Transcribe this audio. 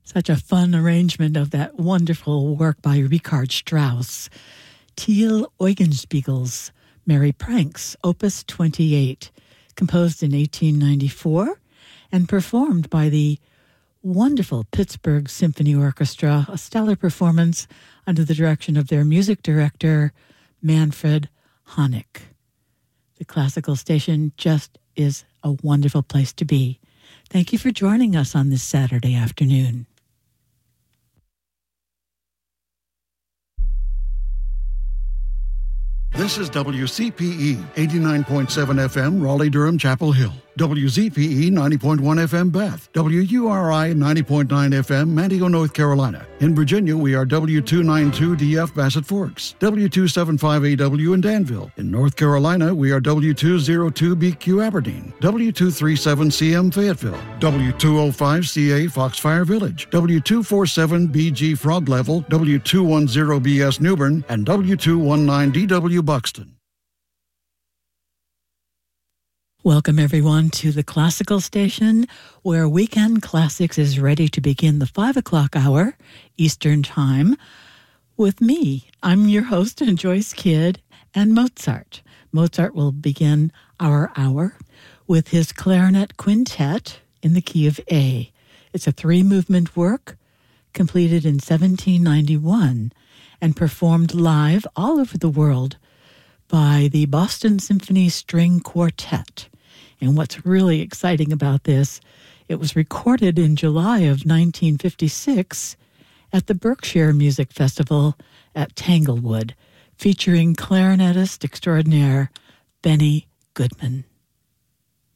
Such a fun arrangement of that wonderful work by Richard Strauss. Till Eugenspiegel's Merry Pranks, Opus 28, composed in 1894 and performed by the wonderful Pittsburgh Symphony Orchestra, a stellar performance under the direction of their music director, Manfred Honeck. The classical station just is a wonderful place to be. Thank you for joining us on this Saturday afternoon. This is WCPE 89.7 FM, Raleigh-Durham, Chapel Hill. WZPE 90.1 FM, Bath. WURI 90.9 FM, Manteo, North Carolina. In Virginia, we are W292DF, Bassett Forks. W275AW in Danville. In North Carolina, we are W202BQ, Aberdeen. W237CM, Fayetteville. W205CA, Foxfire Village. W247BG, Frog Level. W210BS, Newbern. And W219DW, Buxton. Welcome, everyone, to the Classical Station, where Weekend Classics is ready to begin the 5 o'clock hour, Eastern Time, with me. I'm your host, Joyce Kidd, and Mozart. Mozart will begin our hour with his clarinet quintet in the key of A. It's a 3-movement work completed in 1791 and performed live all over the world by the Boston Symphony String Quartet. And what's really exciting about this, it was recorded in July of 1956 at the Berkshire Music Festival at Tanglewood, featuring clarinetist extraordinaire Benny Goodman.